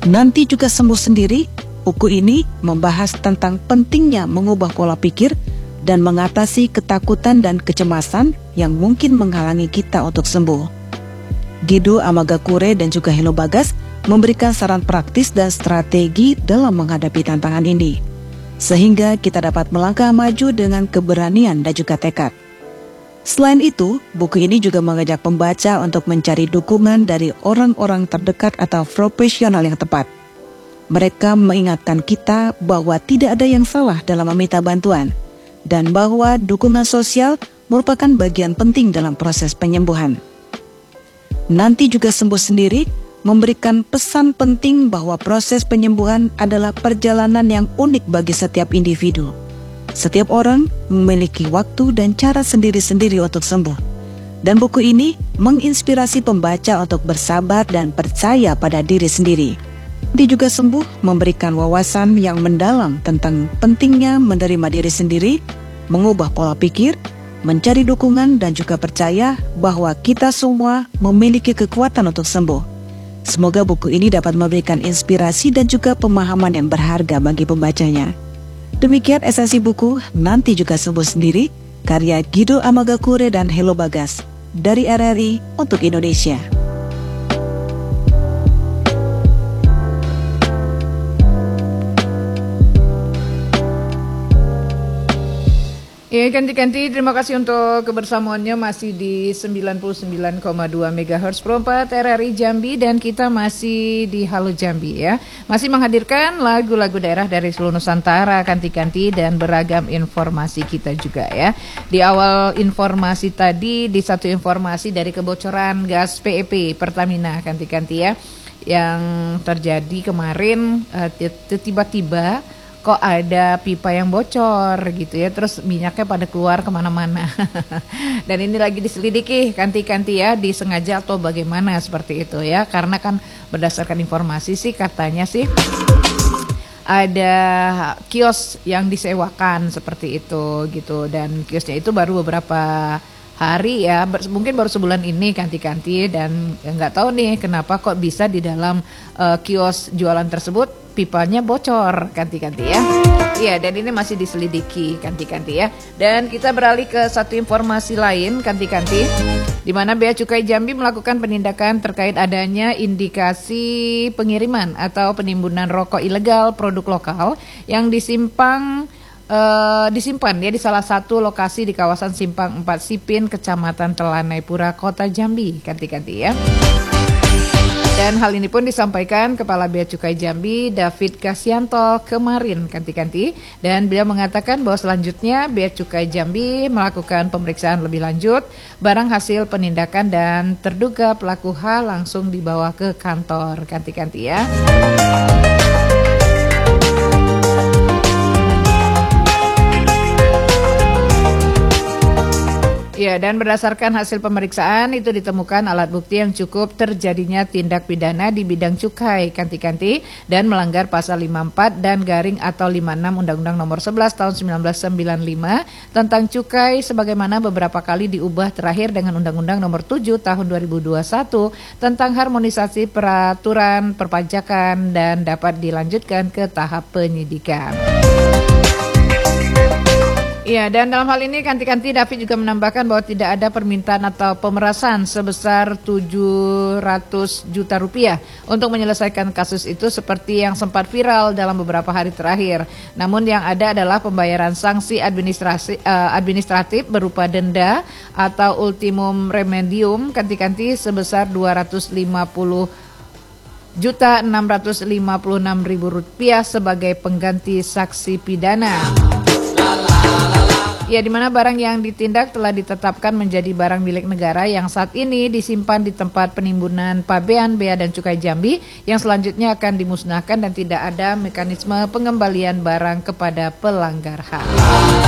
Nanti Juga Sembuh Sendiri, buku ini membahas tentang pentingnya mengubah pola pikir dan mengatasi ketakutan dan kecemasan yang mungkin menghalangi kita untuk sembuh. Guido Amagakure dan juga Hello Bagas memberikan saran praktis dan strategi dalam menghadapi tantangan ini, sehingga kita dapat melangkah maju dengan keberanian dan juga tekad. Selain itu, buku ini juga mengajak pembaca untuk mencari dukungan dari orang-orang terdekat atau profesional yang tepat. Mereka mengingatkan kita bahwa tidak ada yang salah dalam meminta bantuan, dan bahwa dukungan sosial merupakan bagian penting dalam proses penyembuhan. Nanti Juga Sembuh Sendiri memberikan pesan penting bahwa proses penyembuhan adalah perjalanan yang unik bagi setiap individu. Setiap orang memiliki waktu dan cara sendiri-sendiri untuk sembuh. Dan buku ini menginspirasi pembaca untuk bersabar dan percaya pada diri sendiri. Nanti Juga Sembuh memberikan wawasan yang mendalam tentang pentingnya menerima diri sendiri, mengubah pola pikir, mencari dukungan dan juga percaya bahwa kita semua memiliki kekuatan untuk sembuh. Semoga buku ini dapat memberikan inspirasi dan juga pemahaman yang berharga bagi pembacanya. Demikian esensi buku Nanti Juga Sembuh Sendiri, karya Guido Amagakure dan Hello Bagas dari RRI untuk Indonesia. Ya, ganti-ganti, terima kasih untuk kebersamaannya masih di 99,2 MHz Pro 4 RRI Jambi, dan kita masih di Halo Jambi ya. Masih menghadirkan lagu-lagu daerah dari seluruh Nusantara, ganti-ganti dan beragam informasi kita juga ya. Di awal informasi tadi, di satu informasi dari kebocoran gas PEP Pertamina, ganti-ganti ya, yang terjadi kemarin tiba-tiba kok ada pipa yang bocor gitu ya, terus minyaknya pada keluar kemana-mana. Dan ini lagi diselidiki kanti-kanti ya, disengaja atau bagaimana seperti itu ya, karena kan berdasarkan informasi sih katanya sih ada kios yang disewakan seperti itu gitu, dan kiosnya itu baru beberapa hari ya, mungkin baru sebulan ini ganti-ganti, dan nggak tahu nih kenapa kok bisa di dalam kios jualan tersebut pipanya bocor, ganti-ganti ya. Iya, dan ini masih diselidiki, ganti-ganti ya. Dan kita beralih ke satu informasi lain, ganti-ganti, di mana Bea Cukai Jambi melakukan penindakan terkait adanya indikasi pengiriman atau penimbunan rokok ilegal produk lokal yang disimpan ya di salah satu lokasi di kawasan Simpang 4 Sipin, Kecamatan Telanai Pura, Kota Jambi, ganti-ganti ya. Dan hal ini pun disampaikan Kepala Bea Cukai Jambi, David Kasyanto, kemarin, ganti-ganti, dan beliau mengatakan bahwa selanjutnya Bea Cukai Jambi melakukan pemeriksaan lebih lanjut barang hasil penindakan, dan terduga pelaku H langsung dibawa ke kantor, ganti-ganti ya. Ya, dan berdasarkan hasil pemeriksaan itu ditemukan alat bukti yang cukup terjadinya tindak pidana di bidang cukai, ganti-ganti, dan melanggar pasal 54 dan garing atau 56 Undang-Undang Nomor 11 Tahun 1995 tentang cukai, sebagaimana beberapa kali diubah terakhir dengan Undang-Undang Nomor 7 Tahun 2021 tentang harmonisasi peraturan perpajakan, dan dapat dilanjutkan ke tahap penyidikan. Iya, dan dalam hal ini ganti-ganti David juga menambahkan bahwa tidak ada permintaan atau pemerasan sebesar 700 juta rupiah untuk menyelesaikan kasus itu seperti yang sempat viral dalam beberapa hari terakhir. Namun yang ada adalah pembayaran sanksi administratif berupa denda atau ultimum remedium, ganti-ganti sebesar 250.656.000 rupiah sebagai pengganti saksi pidana. Ya, di mana barang yang ditindak telah ditetapkan menjadi barang milik negara yang saat ini disimpan di tempat penimbunan Pabean Bea dan Cukai Jambi, yang selanjutnya akan dimusnahkan dan tidak ada mekanisme pengembalian barang kepada pelanggar HAM.